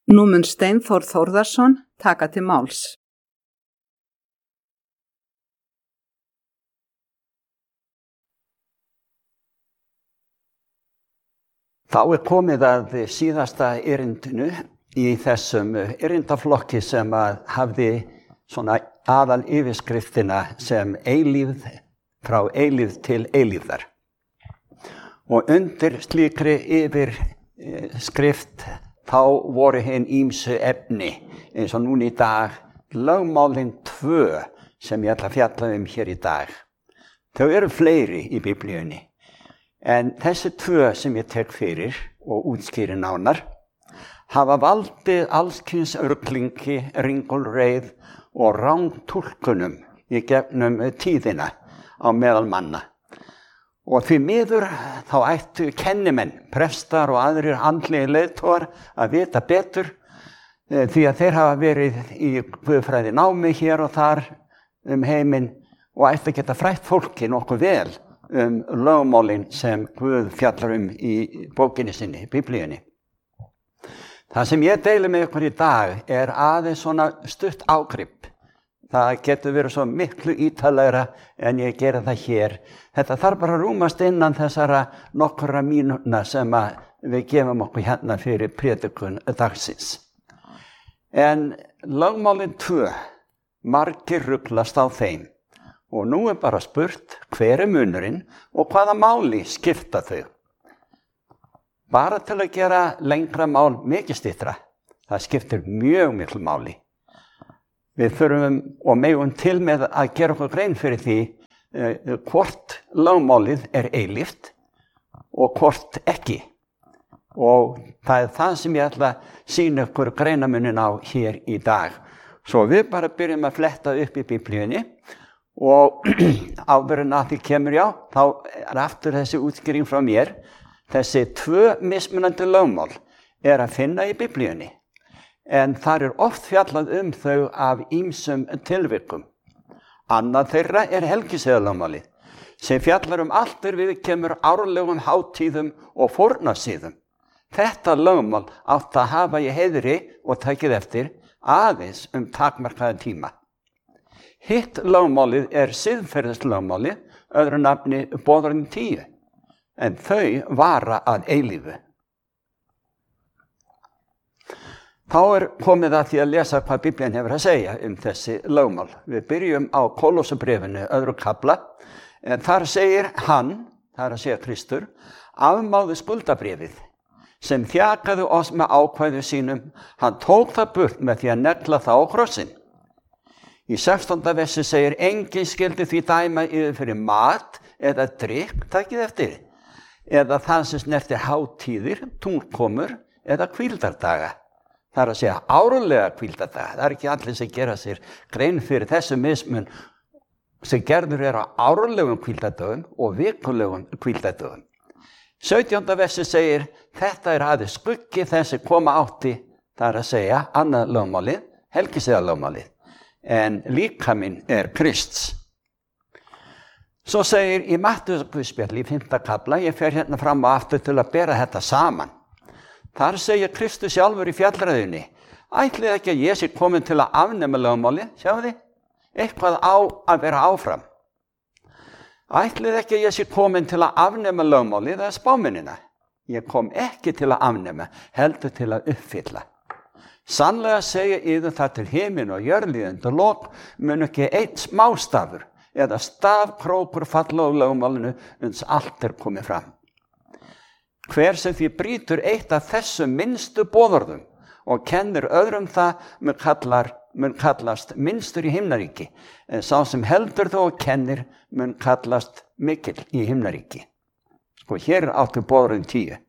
Nú mun Steinþór Þórðarson taka til máls. Þá komið að síðasta erindinu í þessum erindaflokki sem hafði svona aðal yfirskriftina sem eilífð frá eilífð til eilífðar. Og undir slíkri yfirskrift þá voru hin ýmsu efni eins og núna í dag lögmálin 2 sem ég ætla að fjalla hér í dag. Þau eru fleiri í Biblíunni. En þessi 2 sem ég tek fyrir og útskýri nánar hafa valdið allskyns ruglingi, ringulreið og rangtúlkunum í gegnum tíðina á meðal manna. Og því miður þá ættu kennimenn, prestar og aðrir andlegir leiðtogar að vita betur því að þeir hafa verið í guðfræði námi hér og þar heiminn og ættu að geta frætt fólki nokkuð vel lögmálin sem Guð fjallar í bókinni sinni, Biblíunni. Það sem ég deili með ykkur í dag er aðeins svona stutt ágrip. Það getur verið svo miklu ítarlegra en ég gera það hér. Þetta þarf bara að rúmast innan þessara nokkra mínútna sem við gefum okkur hérna fyrir prédikun dagsins. En lögmálin 2, margir ruglast á þeim. Og nú er bara spurt hver er munurinn og hvaða máli skipta þau. Bara til að gera lengra mál mikið styttra. Það skiptir mjög miklu máli. Við þurfum og megum til með að gera okkur grein fyrir því hvort lögmálið er eilíft og hvort ekki. Og það er það sem ég ætla að sýna ykkur greinamunin á hér í dag. Svo við bara byrjum að fletta upp í Biblíunni. Og áður en að því kemur þá er aftur þessi útskýring frá mér. Þessi 2 mismunandi lögmál er að finna í Biblíunni. En þar er oft fjallað þau af ýmsum tilvikum. Annað þeirra er helgisiðalögmálið, sem fjallar allt viðkemur árlegum hátíðum og fórnarsíðum. Þetta lögmál átti að hafa í heiðri og takið eftir aðeins takmarkaða tíma. Hitt lögmálið er siðferðislögmálið, öðru nafni boðorðin 10, en þau vara að eilífu. Þá er komið að því að lesa hvað Biblían hefur að segja þessi lögmál. Við byrjum á Kólossabréfinu, öðru kafla, en þar segir hann, það er að segja Kristur, afmáði skuldabréfið, sem þjakaði oss með ákvæðu sínum, hann tók það burt með því að negla það á krossinn. Í 16. versi segir, enginn skyldi því dæma yfir fyrir mat eða drykk, takið eftir, eða það sem snertir hátíðir, tunglkomur eða hvíldardaga. Það er að segja árlega hvíldardaga. Það er ekki allir sem gera sér grein fyrir þessu mismun sem gerður á árlegum hvíldardögum og vikulegum hvíldardögum. 17. versi segir, þetta er aðeins skuggi þessi koma átti, það er að segja annað lögmálið, helgisiðalögmálið. En líkaminn er Krists. Svo segir í Mattheusarguðspjalli í 5. kafla, ég fer hérna fram og aftur til að bera þetta saman. Þar segir Kristus sjálfur í fjallræðunni, ætlið ekki að ég sé komin til að afnema lögmálið, sjáu þið, eitthvað á að vera áfram. Ætlið ekki að ég sé komin til að afnema lögmálið eða spámennina. Ég kom ekki til að afnema, heldur til að uppfylla. Sannlega segja yður það til himinn og jörðlíðandi lok mun ekki einn smástafur eða stafkrókur falla á lögmálinu uns allt er komið fram. Hver sem því brýtur eitt af þessum minnstu boðorðum og kennir öðrum það mun kallast minnstur í himnaríki, en sá sem heldur þó og kennir mun kallast mikill í himnaríki. Sko, hér áttu boðorðin 10.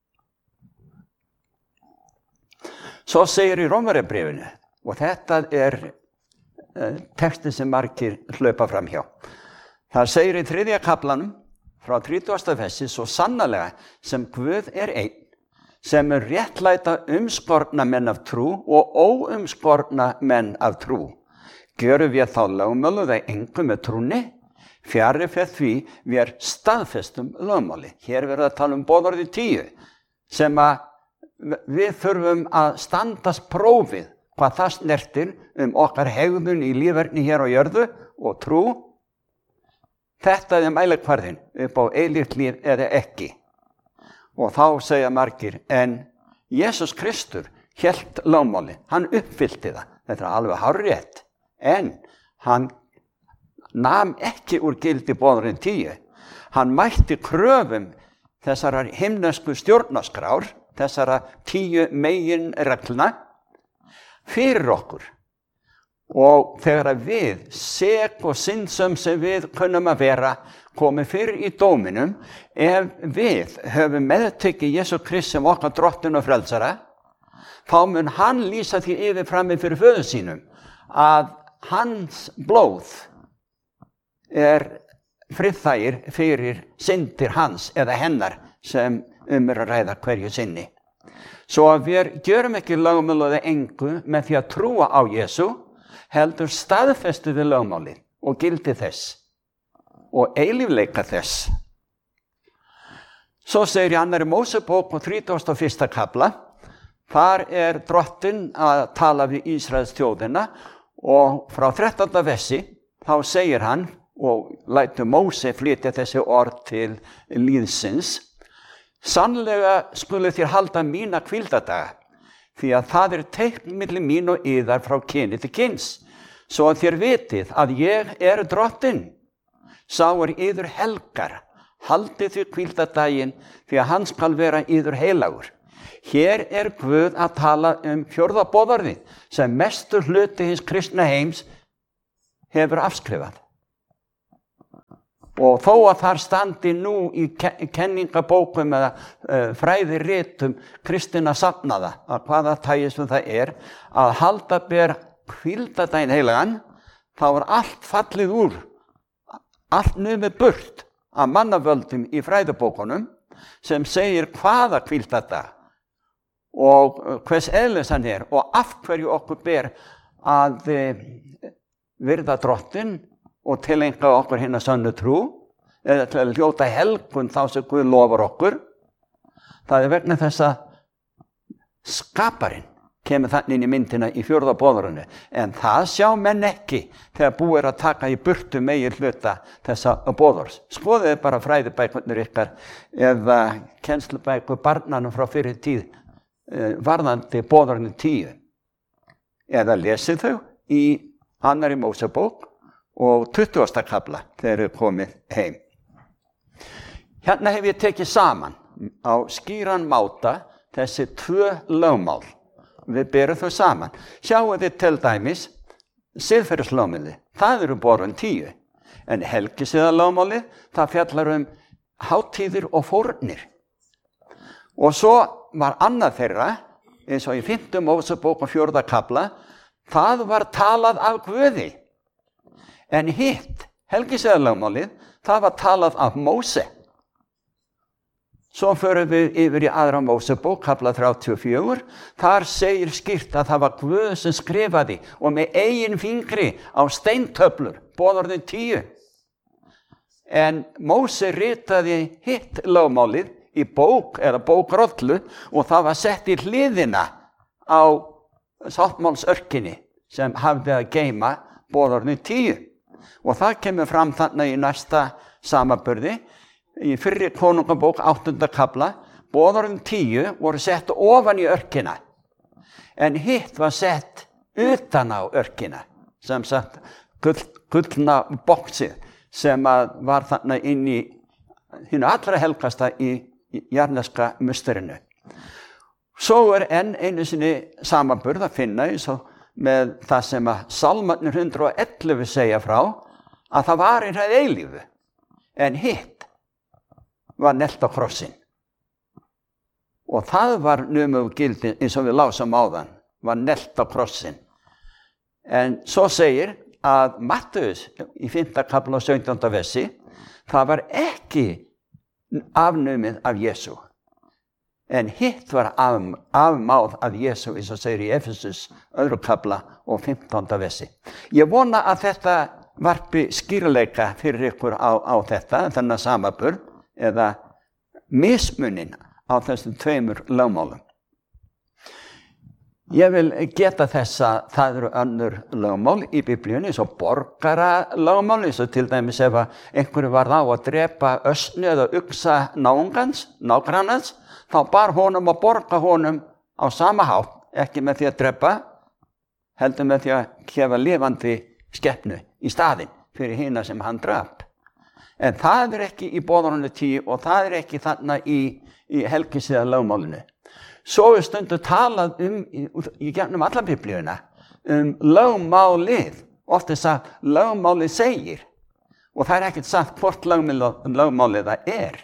Svo segir í Rómverjabréfinu, og þetta er textin sem margir hlaupa fram hjá. Það segir í 3. kaflanum, frá 30. versi, svo sannarlega sem Guð er einn, sem réttlæta umskorna menn af trú og óumskorna menn af trú. Gjörum við þá lögmálu það engu með trúni, fjarri fyrir því við staðfestum lögmáli. Hér verður að tala boðorðið 10, sem við þurfum að standast prófið hvað það snertir okkar hegðun í lífverðni hér á jörðu og trú. Þetta mælikvarðinn upp á eilíft líf eða ekki. Og þá segja margir, en Jesús Kristur hélt lögmálið, hann uppfyllti það. Þetta alveg hárrétt, en hann nam ekki úr gildi boðorðin 10. Hann mætti kröfum þessarar himnesku stjórnarskrár, þessara 10 meginreglna fyrir okkur. Og þegar við, sek og syndsöm sem við kunnum að vera, komið fyrir í dóminum, ef við höfum meðtekið Jesú Krist sem okkar drottinn og frelsara, þá mun hann lýsa því yfir frammi fyrir föður sínum að hans blóð friðþægir fyrir syndir hans eða hennar sem er að ræða hverju sinni. Svo að við gjörum ekki lögmálið engu með því að trúa á Jesú, heldur staðfestu við lögmálið og gildi þess og eilífleika þess. Svo segir í 2. Mósebók og 31. kafla, þar drottinn að tala við Ísraels þjóðina og frá 13. versi þá segir hann og lætur Móse flytja þessi orð til lýðsins: sannlega skulu þér halda mína hvíldardaga, því að það teikn milli mín og yðar frá kyni til kyns, svo að þér vitið að ég drottinn. Sá yður helgar, haldið þér hvíldardaginn, því að hann skal vera yður heilagur. Hér Guð að tala fjórða boðorðið sem mestur hluti hins kristna heims hefur afskrifað. Og þó að þar standi nú í kenningabókum eða fræðiritum kristinna safnaða, að hvaða tagi sem það að halda ber hvíldardaginn heilagan, þá allt fallið úr, allt numið burt af mannavöldum í fræðibókunum sem segir hvaða hvíldardag og hvers eðlis hann og af hverju okkur ber að virða drottinn og tileinka okkur hina sönnu trú, eða til að hljóta helgun þá sem Guð lofar okkur. Það vegna þess að skaparinn kemur þannig inn í myndina í 4. boðorðinu, en það sjá menn ekki þegar búið að taka í burtu megin hluta þessa boðorðs. Skoðið bara fræðibækurnar ykkar eða kennslubækur barnanum frá fyrir tíð varðandi boðorðinu 10, eða lesið þau í 2. Mósebók og 20. kafla þegar komið heim. Hérna hef ég tekið saman á skýran máta þessi 2 lögmál. Við berum þau saman. Sjáu þið til dæmis siðferðislögmálið, það boðorðin 10, en helgisiðalögmálið, það fjallar hátíðir og fórnir. Og svo var annað þeirra, eins og í 5. Mósebók og 4. kafla, það var talað af Guði. En hitt, helgisiðalögmálið, það var talað af Móse. Svo förum við yfir í 2. Mósebók, kafla 34, þar segir skýrt að það var Guð sem skrifaði og með eigin fingri á steintöflur, boðorðin 10. En Móse ritaði hitt lögmálið í bók eða bókrollu og það var sett í hliðina á sáttmálsörkinni sem hafði að geyma boðorðin 10. Og það kemur fram þannig í næsta samanburði, í 1. konungabók 8. kafla, boðorðin 10 voru sett ofan í örkina, en hitt var sett utan á örkina, sem sagt gullna boxið sem var þannig inn í hinu allra helgasta í jarneska musterinu. Svo enn einu sinni samanburð að finna með það sem að Salmarnir 111 segja frá, að það var það eilífu, en hitt var nelt á krossinn. Og það var numið gildi, eins og við lásum áðan, var nelt á krossinn. En svo segir að Mattheus í 5. kafla og 17. versi, það var ekki afnumið af Jesú. En hitt var afmáð af Jesú, eins og segir í Efesus 2. kafla og 15. versi. Ég vona að þetta varpi skýrleika fyrir ykkur á þetta, þennan samanburð, eða mismunin á þessum 2 lögmálum. Ég vil geta þess að það eru önnur lögmál í Biblíunni, svo borgaralögmál, eins og til dæmis ef einhverju varð á að drepa ösnu eða uxa nágrannans, þá bar honum að borga honum á sama hátt, ekki með því að drepa, heldur með því að gefa lifandi skepnu í staðinn fyrir hina sem hann drap. En það er ekki í boðorðinu 10 og það er ekki þarna í helgisiða lögmálinu. Svo er stundu talað í gegnum alla Biblíuna lögmálið, oft þess að lögmálið segir, og það er ekkert sagt hvort lögmálið það er.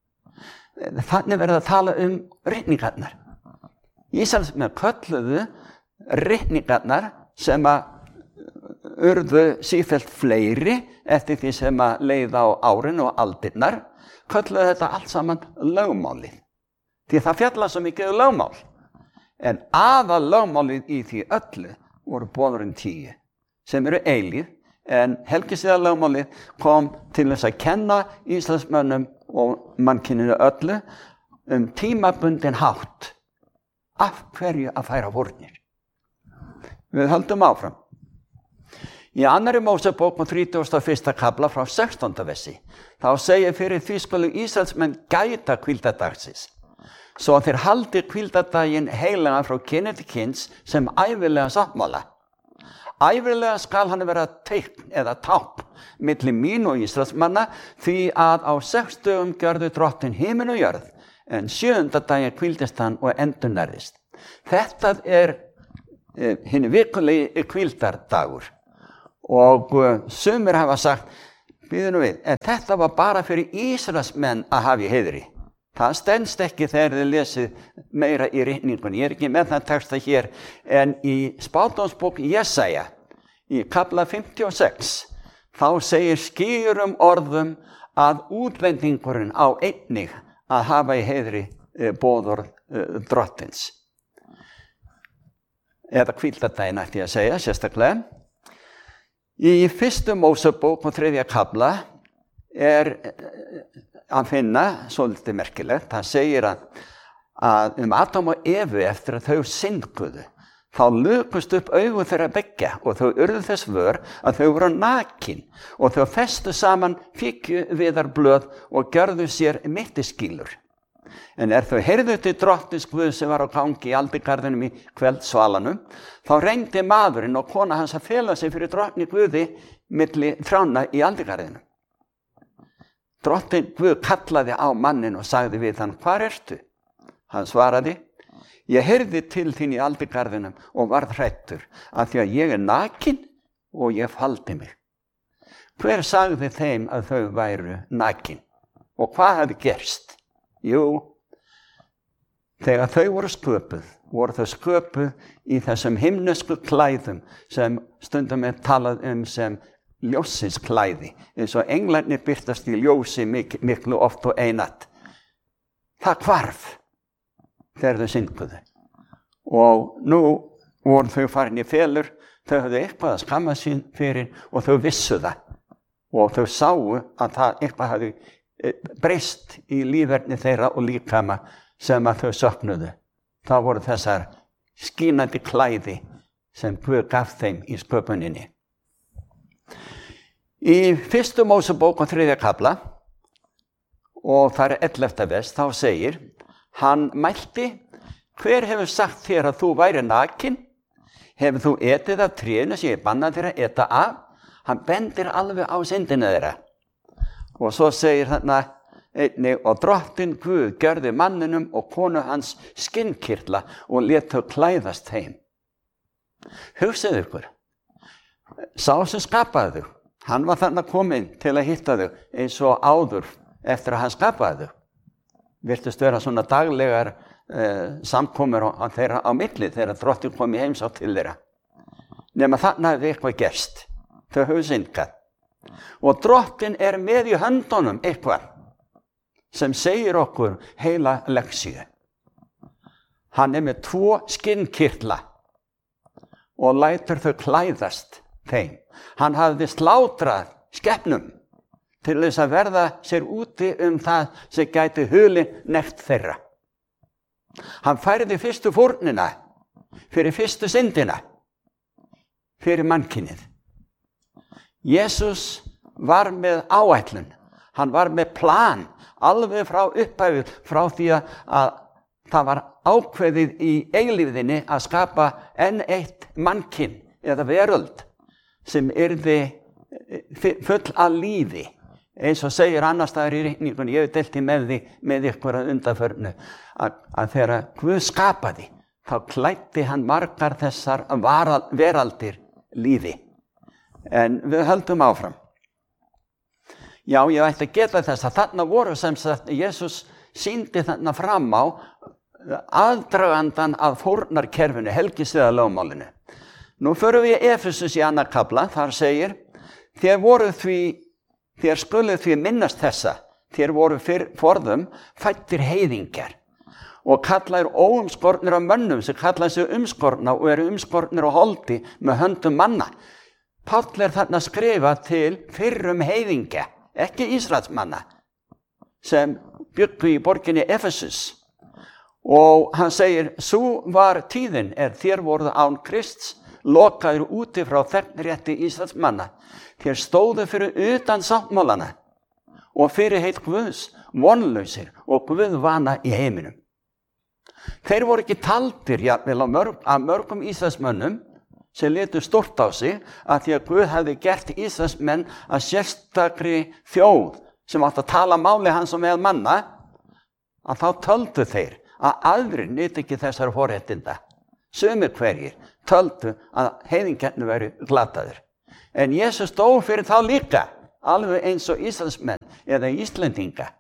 Þannig verður að tala ritningarnar. Ísraelsmenn kölluðu ritningarnar sem að urðu sífellt fleiri eftir því sem að leið á árin og aldirnar, kölluðu þetta allt saman lögmálið. Því það fjallar svo mikið lögmál. En aðal lögmálið í því öllu voru boðorðin 10, sem eru eilíð, en helgisiða lögmálið kom til þess að kenna Ísraelsmönnum og mannkyninu öllu tímabundin hátt af hverju að færa fórnir. Við höldum áfram. Í 2. Mósebók 31. kafla frá 16. versi, þá segir fyrir því skulu Ísraelsmenn gæta hvíldardagsins, svo að þeir haldi hvíldardaginn heilagan frá kyni til kyns sem ævilega sáttmála. Ævilega skal hann vera teikn eða tákn milli mín og Ísraelsmanna, því að á 6 dögum gjörðu Drottinn himinn og jörð, en 7. daginn hvíldist hann og endurnærðist. Þetta er hinn vikulegi hvíldardagur. Og sumir hafa sagt, bíðum við, en þetta var bara fyrir Ísraelsmenn að hafa í heiðri. Það stenst ekki þegar þið lesið meira í ritningunni. Ég er ekki með það texta hér, en í spádómsbók Jesaja, í kafla 56, þá segir skýrum orðum að útlendingurinn á einnig að hafa í heiðri boðorð Drottins. Eða hvíldardaginn ætti ég að segja, sérstaklega. Í 1. Mósebók 3. kafla er að finna svolítið merkilegt. Það segir að Adam og Evu eftir að þau synguðu, þá lukust upp augu þeirra beggja og þau urðu þess vör að þau voru nakin og þau festu saman fíkjuviðarblöð og gjörðu sér mittiskýlur. En þau heyrðu til Drottins Guð sem var á gangi í aldingarðinum í kvöldsvalanum, þá reyndi maðurinn og kona hans að fela sig fyrir Drottni Guði milli trjána í aldingarðinum. Drottinn Guð kallaði á mannin og sagði við hann, hvar ertu? Hann svaraði, ég heyrði til þín í aldingarðinum og varð hræddur, af því að ég er nakin og ég faldi mig. Hver sagði þeim að þau væru nakin? Og hvað hafði gerst? Jú, þegar þau voru þau sköpuð í þessum himnesku klæðum sem stundum er talað sem ljósins klæði, eins og englarnir birtast í ljósi miklu oft og einatt. Það hvarf þegar þau synguðu. Og nú voru þau farin í felur, þau höfðu eitthvað að skamma sín fyrir og þau vissu það. Og þau sáu að það eitthvað hafði breyst í líferni þeirra og líkama sem að þau söknuðu. Það voru þessar skínandi klæði sem Guð gaf þeim í sköpuninni. Í 1. Mósebók 3. kafla, og það er 11. vers, þá segir, hann mælti, hver hefur sagt þér að þú væri nakin? Hefur þú etið af trénu sem ég banna þér að eta af? Hann bendir alveg á syndina þeirra. Og svo segir þarna einnig, og Drottinn Guð gjörði manninum og konu hans skinnkirtla og lét þau klæðast þeim. Hugsið ykkur, sá sem skapaði þau, hann var þarna kominn til að hitta þau eins og áður eftir að hann skapaði þau. Virtust vera svona daglegar samkomur þeirra á milli þegar Drottinn kom í heimsókn til þeirra. Nema þarna hefði eitthvað gerst. Þau höfðu syndgað. Og Drottinn er með í höndunum eitthvað sem segir okkur heila leksíu. Hann er með 2 skinnkirtla og lætur þau klæðast þeim. Hann hafði slátrað skepnum til þess að verða sér úti það sem gæti hulin nekt þeirra. Hann færði fyrstu fórnina fyrir fyrstu syndina, fyrir mannkynið. Jesus var með áætlun, hann var með plan, alveg frá upphæfi, frá því að það var ákveðið í eilífðinni að skapa enn eitt mannkyn eða veröld sem yrði full af lífi. Eins og segir annars staðar í ritningunni, ég hef deilt í með ykkur að undanförnu, að þegar Guð skapaði, þá klæddi hann margar þessar veraldir lífi. En við höldum áfram. Já, ég ætla að geta þess að þarna voru sem sagt, Jesus sýndi þarna fram á aðdragandan að fórnarkerfinu, helgisviðalögmálinu. Nú förum við í Efesus í annar kafla, þar segir, þér skuluð því minnast þessa, þér voru forðum fæddir heiðingjar og kallaðir óumskornir af mönnum sem kallaði sig umskorna og eru umskornir á holdi með höndum manna. Páll þarna skrifa til fyrrum heiðingja, ekki Ísraelsmanna, sem byggu í borginni Efesus. Og hann segir, sú var tíðin þér voruð án Krists, lokaður úti frá þegnrétti Ísraelsmanna. Þér stóðu fyrir utan sáttmálana og fyrir heit Guðs, vonlausir og Guðvana í heiminum. Þeir voru ekki taldir jafnvel af mörgum Ísraelsmönnum sem litu stórt á sig að því að Guð hefði gert Ísraelsmenn að sérstakri þjóð sem átti að tala máli hans og með manna, að þá töldu þeir að aðrir nyti ekki þessar forréttinda. Sumir hverjir töldu að heiðingjarnir væru glataðir. En Jesus dó fyrir þá líka, alveg eins og Ísraelsmenn eða Íslendinga.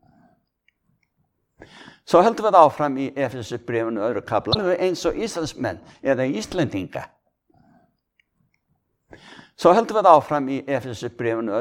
Svo höldum við áfram í Efesubréfinu öðru kafla, alveg eins og Ísraelsmenn eða Íslendinga. Svo höldum við áfram í Efesubréfinu